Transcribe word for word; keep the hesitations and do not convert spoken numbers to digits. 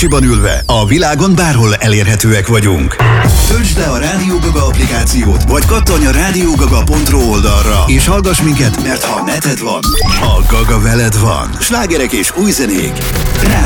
kocsiban ülve, a világon bárhol elérhetőek vagyunk. Töltsd le a Rádió Gaga applikációt, vagy kattanj a rádiógaga pont ro oldalra, és hallgass minket, mert ha neted van, a Gaga veled van. Slágerek és új zenék.